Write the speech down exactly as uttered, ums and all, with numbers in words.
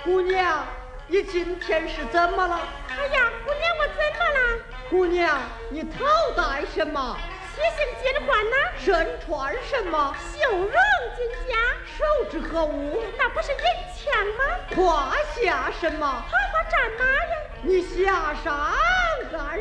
姑娘，你今天是怎么了？ 哎呀，姑娘，我怎么了？ 姑娘，你头戴什么？ 七星金环呢？ 身穿什么？ 绣绒金甲。 手执何物？ 那不是银枪吗？ 胯下什么？ 花花战马呀。 你下山